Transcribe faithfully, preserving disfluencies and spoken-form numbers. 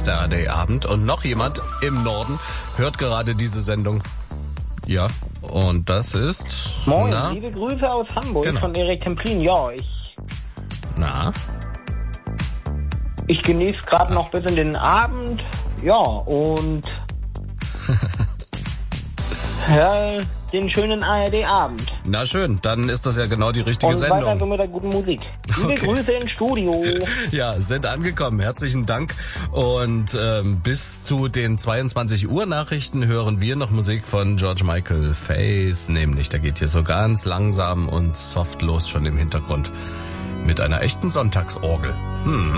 der A R D-Abend. Und noch jemand im Norden hört gerade diese Sendung. Ja, und das ist... Moin, na? liebe Grüße aus Hamburg Genau. von Erik Templin. Ja, ich, Na? ich genieße gerade noch bis in den Abend. Ja, und... ja, den schönen A R D-Abend. Na schön, dann ist das ja genau die richtige Und Sendung. weiter so mit der guten Musik. Liebe Okay. Grüße ins Studio. Ja, sind angekommen. Herzlichen Dank. Und ähm, bis zu den zweiundzwanzig Uhr Nachrichten hören wir noch Musik von George Michael Faith. Nämlich, da geht hier so ganz langsam und soft los schon im Hintergrund. Mit einer echten Sonntagsorgel. Hm.